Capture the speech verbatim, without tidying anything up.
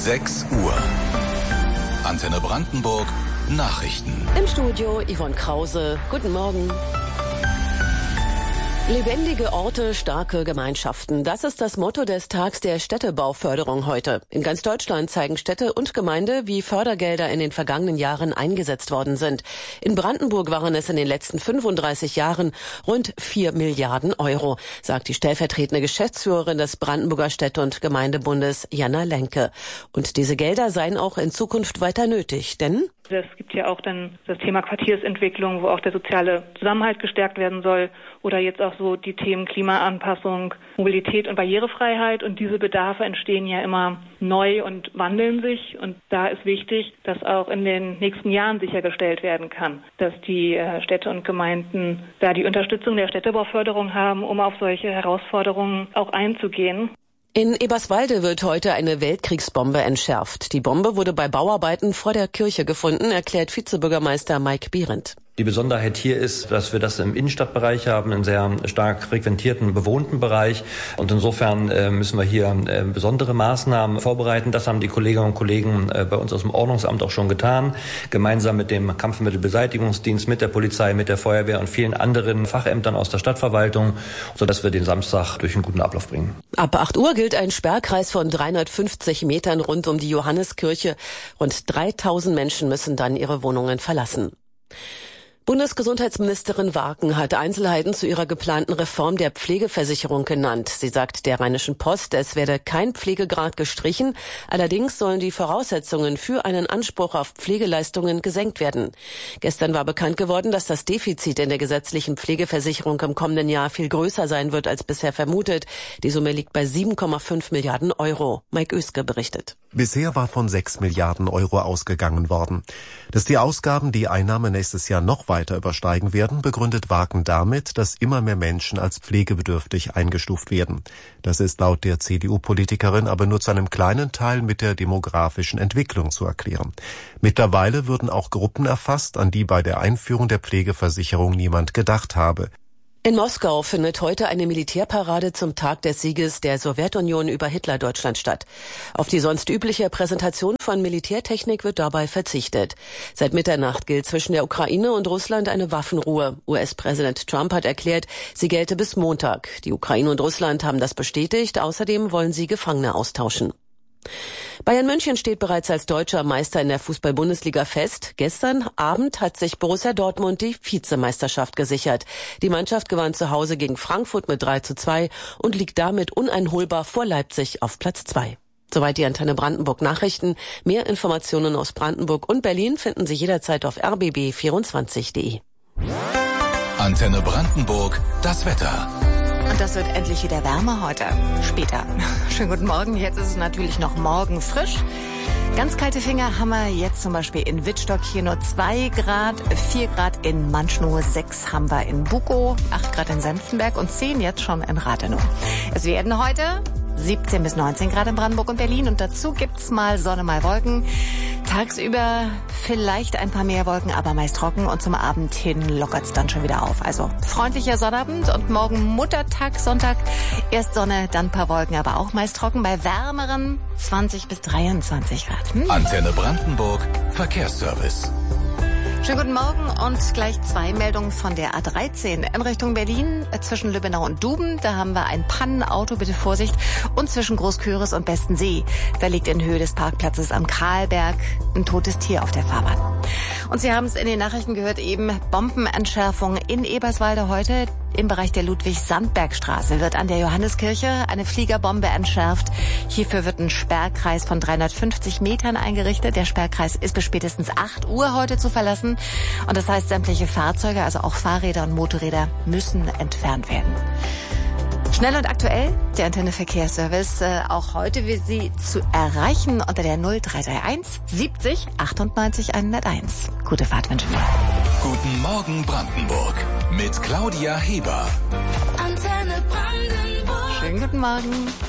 sechs Uhr. Antenne Brandenburg Nachrichten. Im Studio Yvonne Krause. Guten Morgen. Lebendige Orte, starke Gemeinschaften. Das ist das Motto des Tags der Städtebauförderung heute. In ganz Deutschland zeigen Städte und Gemeinde, wie Fördergelder in den vergangenen Jahren eingesetzt worden sind. In Brandenburg waren es in den letzten fünfunddreißig Jahren rund vier Milliarden Euro, sagt die stellvertretende Geschäftsführerin des Brandenburger Städte- und Gemeindebundes, Jana Lenke. Und diese Gelder seien auch in Zukunft weiter nötig, denn es gibt ja auch dann das Thema Quartiersentwicklung, wo auch der soziale Zusammenhalt gestärkt werden soll. Oder jetzt auch so die Themen Klimaanpassung, Mobilität und Barrierefreiheit. Und diese Bedarfe entstehen ja immer neu und wandeln sich. Und da ist wichtig, dass auch in den nächsten Jahren sichergestellt werden kann, dass die Städte und Gemeinden da die Unterstützung der Städtebauförderung haben, um auf solche Herausforderungen auch einzugehen. In Eberswalde wird heute eine Weltkriegsbombe entschärft. Die Bombe wurde bei Bauarbeiten vor der Kirche gefunden, erklärt Vizebürgermeister Mike Behrendt. Die Besonderheit hier ist, dass wir das im Innenstadtbereich haben, einen sehr stark frequentierten, bewohnten Bereich. Und insofern äh, müssen wir hier äh, besondere Maßnahmen vorbereiten. Das haben die Kolleginnen und Kollegen äh, bei uns aus dem Ordnungsamt auch schon getan. Gemeinsam mit dem Kampfmittelbeseitigungsdienst, mit der Polizei, mit der Feuerwehr und vielen anderen Fachämtern aus der Stadtverwaltung, sodass wir den Samstag durch einen guten Ablauf bringen. Ab acht Uhr gilt ein Sperrkreis von dreihundertfünfzig Metern rund um die Johanneskirche. Rund dreitausend Menschen müssen dann ihre Wohnungen verlassen. Bundesgesundheitsministerin Warken hat Einzelheiten zu ihrer geplanten Reform der Pflegeversicherung genannt. Sie sagt der Rheinischen Post, es werde kein Pflegegrad gestrichen. Allerdings sollen die Voraussetzungen für einen Anspruch auf Pflegeleistungen gesenkt werden. Gestern war bekannt geworden, dass das Defizit in der gesetzlichen Pflegeversicherung im kommenden Jahr viel größer sein wird als bisher vermutet. Die Summe liegt bei sieben Komma fünf Milliarden Euro. Mike Oeske berichtet. Bisher war von sechs Milliarden Euro ausgegangen worden. Dass die Ausgaben die Einnahmen nächstes Jahr noch weiter übersteigen werden, begründet Warken damit, dass immer mehr Menschen als pflegebedürftig eingestuft werden. Das ist laut der C D U-Politikerin aber nur zu einem kleinen Teil mit der demografischen Entwicklung zu erklären. Mittlerweile würden auch Gruppen erfasst, an die bei der Einführung der Pflegeversicherung niemand gedacht habe. In Moskau findet heute eine Militärparade zum Tag des Sieges der Sowjetunion über Hitler-Deutschland statt. Auf die sonst übliche Präsentation von Militärtechnik wird dabei verzichtet. Seit Mitternacht gilt zwischen der Ukraine und Russland eine Waffenruhe. U S-Präsident Trump hat erklärt, sie gelte bis Montag. Die Ukraine und Russland haben das bestätigt. Außerdem wollen sie Gefangene austauschen. Bayern München steht bereits als deutscher Meister in der Fußball-Bundesliga fest. Gestern Abend hat sich Borussia Dortmund die Vizemeisterschaft gesichert. Die Mannschaft gewann zu Hause gegen Frankfurt mit drei zu zwei und liegt damit uneinholbar vor Leipzig auf Platz zwei. Soweit die Antenne Brandenburg Nachrichten. Mehr Informationen aus Brandenburg und Berlin finden Sie jederzeit auf r b b vierundzwanzig punkt d e. Antenne Brandenburg, das Wetter. Und das wird endlich wieder wärmer heute, später. Schönen guten Morgen, jetzt ist es natürlich noch morgen frisch. Ganz kalte Finger haben wir jetzt zum Beispiel in Wittstock, hier nur zwei Grad, vier Grad in Manschnow, sechs haben wir in Bukow, acht Grad in Senftenberg und zehn jetzt schon in Rathenow. Es werden heute siebzehn bis neunzehn Grad in Brandenburg und Berlin und dazu gibt's mal Sonne, mal Wolken. Tagsüber vielleicht ein paar mehr Wolken, aber meist trocken und zum Abend hin lockert's dann schon wieder auf. Also freundlicher Sonnabend und morgen Muttertag, Sonntag. Erst Sonne, dann ein paar Wolken, aber auch meist trocken bei wärmeren zwanzig bis dreiundzwanzig Grad. Hm? Antenne Brandenburg, Verkehrsservice. Schönen guten Morgen und gleich zwei Meldungen von der A dreizehn in Richtung Berlin zwischen Lübbenau und Duben. Da haben wir ein Pannenauto, bitte Vorsicht. Und zwischen Großküritz und Bestensee. Da liegt in Höhe des Parkplatzes am Kahlberg ein totes Tier auf der Fahrbahn. Und Sie haben es in den Nachrichten gehört, eben Bombenentschärfung in Eberswalde heute. Im Bereich der Ludwig-Sandberg-Straße wird an der Johanneskirche eine Fliegerbombe entschärft. Hierfür wird ein Sperrkreis von dreihundertfünfzig Metern eingerichtet. Der Sperrkreis ist bis spätestens acht Uhr heute zu verlassen. Und das heißt, sämtliche Fahrzeuge, also auch Fahrräder und Motorräder, müssen entfernt werden. Schnell und aktuell, der Antenne Verkehrsservice, äh, auch heute wird Sie zu erreichen unter der null drei drei eins siebzig achtundneunzig hunderteins. Gute Fahrt wünschen wir. Guten Morgen Brandenburg mit Claudia Heber. Antenne Brandenburg. Schönen guten Morgen.